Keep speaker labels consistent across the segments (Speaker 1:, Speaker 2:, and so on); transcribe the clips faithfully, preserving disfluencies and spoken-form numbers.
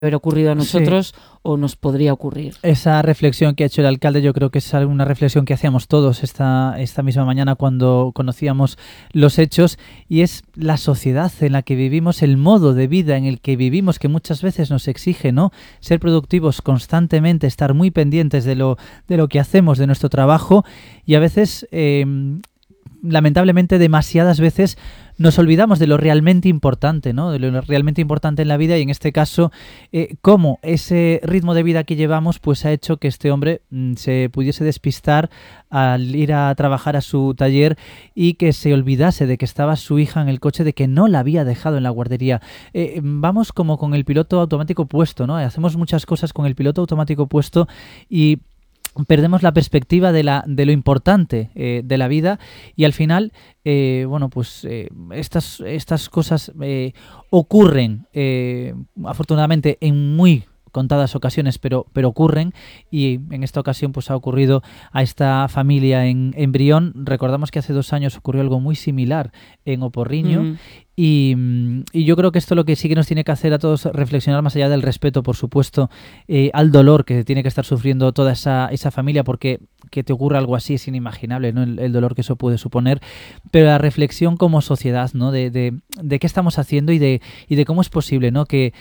Speaker 1: haber ocurrido a nosotros sí. o nos podría ocurrir.
Speaker 2: Esa reflexión que ha hecho el alcalde yo creo que es una reflexión que hacíamos todos esta, esta misma mañana cuando conocíamos los hechos, y es la sociedad en la que vivimos, el modo de vida en el que vivimos, que muchas veces nos exige, ¿no?, ser productivos constantemente, estar muy pendientes de lo, de lo que hacemos, de nuestro trabajo, y a veces, eh, lamentablemente, demasiadas veces nos olvidamos de lo realmente importante, ¿no?, de lo realmente importante en la vida, y en este caso, eh, cómo ese ritmo de vida que llevamos pues ha hecho que este hombre mm, se pudiese despistar al ir a trabajar a su taller y que se olvidase de que estaba su hija en el coche, de que no la había dejado en la guardería. Eh, vamos como con el piloto automático puesto, ¿no? Hacemos muchas cosas con el piloto automático puesto y perdemos la perspectiva de, la, de lo importante eh, de la vida, y al final, eh, bueno, pues eh, estas, estas cosas eh, ocurren, eh, afortunadamente, en muy contadas ocasiones, pero, pero ocurren, y en esta ocasión pues ha ocurrido a esta familia en, en Brión. Recordamos que hace dos años ocurrió algo muy similar en Oporriño, mm. y, y yo creo que esto lo que sí que nos tiene que hacer a todos reflexionar, más allá del respeto, por supuesto, eh, al dolor que tiene que estar sufriendo toda esa, esa familia, porque que te ocurra algo así es inimaginable, ¿no?, el, el dolor que eso puede suponer, pero la reflexión como sociedad, ¿no?, de, de, de qué estamos haciendo y de, y de cómo es posible, ¿no?, que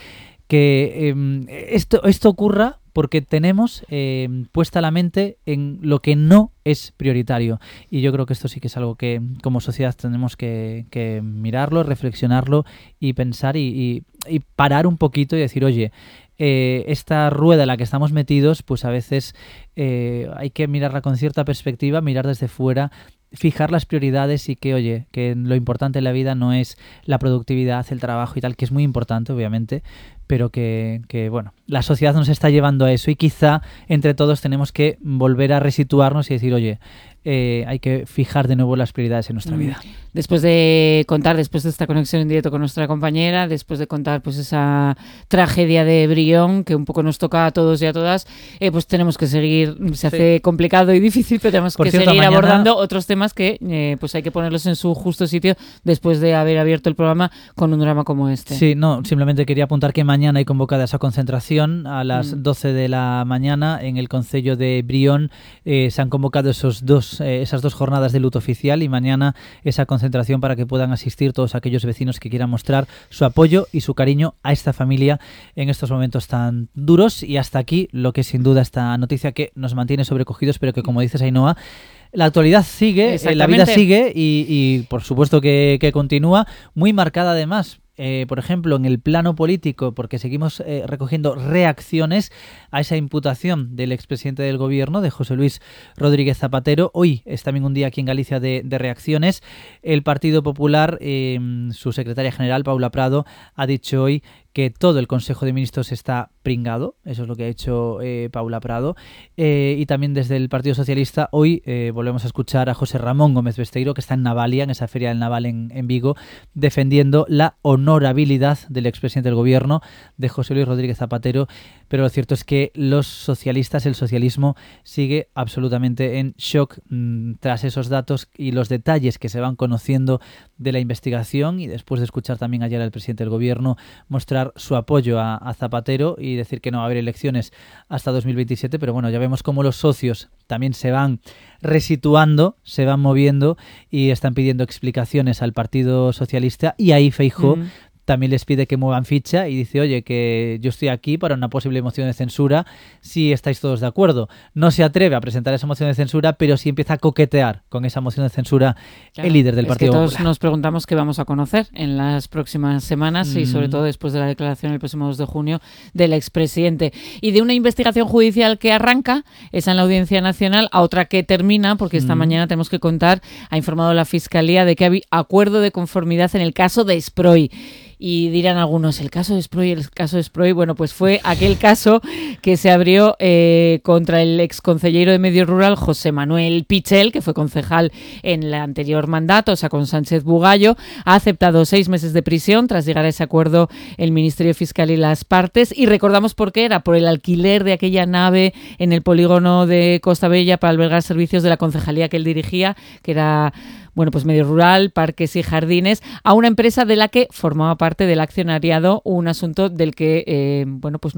Speaker 2: que eh, esto, esto ocurra porque tenemos eh, puesta la mente en lo que no es prioritario. Y yo creo que esto sí que es algo que como sociedad tenemos que, que mirarlo, reflexionarlo y pensar y, y, y parar un poquito y decir, oye, eh, esta rueda en la que estamos metidos, pues a veces eh, hay que mirarla con cierta perspectiva, mirar desde fuera, fijar las prioridades, y que, oye, que lo importante en la vida no es la productividad, el trabajo y tal, que es muy importante, obviamente, pero que, que, bueno, la sociedad nos está llevando a eso, y quizá entre todos tenemos que volver a resituarnos y decir, oye, eh, hay que fijar de nuevo las prioridades en nuestra vida.
Speaker 1: Después de contar, después de esta conexión en directo con nuestra compañera, después de contar pues esa tragedia de Brión, que un poco nos toca a todos y a todas, eh, pues tenemos que seguir, se hace sí. complicado y difícil, pero tenemos Por que cierto, seguir mañana... abordando otros temas que eh, pues hay que ponerlos en su justo sitio después de haber abierto el programa con un drama como este.
Speaker 2: Sí, no, simplemente quería apuntar que mañana hay convocada esa concentración a las mm. doce de la mañana en el concello de Brión. Eh, se han convocado esos dos, eh, esas dos jornadas de luto oficial, y mañana esa concentración para que puedan asistir todos aquellos vecinos que quieran mostrar su apoyo y su cariño a esta familia en estos momentos tan duros. Y hasta aquí lo que sin duda esta noticia que nos mantiene sobrecogidos, pero que, como dices, Ainhoa, la actualidad sigue, eh, la vida sigue y, y por supuesto que, que continúa, muy marcada además. Eh, por ejemplo, en el plano político, porque seguimos eh, recogiendo reacciones a esa imputación del expresidente del gobierno, de José Luis Rodríguez Zapatero. Hoy es también un día aquí en Galicia de, de reacciones. El Partido Popular, eh, su secretaria general, Paula Prado, ha dicho hoy que todo el Consejo de Ministros está pringado. Eso es lo que ha hecho eh, Paula Prado. Eh, y también desde el Partido Socialista hoy eh, volvemos a escuchar a José Ramón Gómez Besteiro, que está en Navalia, en esa feria del Naval en, en Vigo, defendiendo la honorabilidad del expresidente del gobierno, de José Luis Rodríguez Zapatero. Pero lo cierto es que los socialistas, el socialismo, sigue absolutamente en shock mmm, tras esos datos y los detalles que se van conociendo de la investigación, y después de escuchar también ayer al presidente del gobierno mostrar su apoyo a, a Zapatero y decir que no va a haber elecciones hasta dos mil veintisiete, pero bueno, ya vemos cómo los socios también se van resituando, se van moviendo y están pidiendo explicaciones al Partido Socialista, y ahí Feijóo mm. también les pide que muevan ficha y dice, oye, que yo estoy aquí para una posible moción de censura si estáis todos de acuerdo. No se atreve a presentar esa moción de censura, pero sí empieza a coquetear con esa moción de censura, claro, el líder del
Speaker 1: es
Speaker 2: Partido
Speaker 1: que todos
Speaker 2: Popular.
Speaker 1: Nos preguntamos qué vamos a conocer en las próximas semanas mm. y sobre todo después de la declaración el próximo dos de junio del expresidente. Y de una investigación judicial que arranca, esa en la Audiencia Nacional, a otra que termina, porque esta mm. mañana tenemos que contar, ha informado la Fiscalía de que había acuerdo de conformidad en el caso de Esproi. Y dirán algunos, el caso de Esproi, el caso de Esproi, bueno, pues fue aquel caso que se abrió eh, contra el exconcejero de Medio Rural, José Manuel Pichel, que fue concejal en el anterior mandato, o sea, con Sánchez Bugallo. Ha aceptado seis meses de prisión tras llegar a ese acuerdo el Ministerio Fiscal y las partes. Y recordamos por qué era, por el alquiler de aquella nave en el polígono de Costa Bella para albergar servicios de la concejalía que él dirigía, que era bueno, pues medio rural, parques y jardines, a una empresa de la que formaba parte del accionariado, un asunto del que, eh, bueno, pues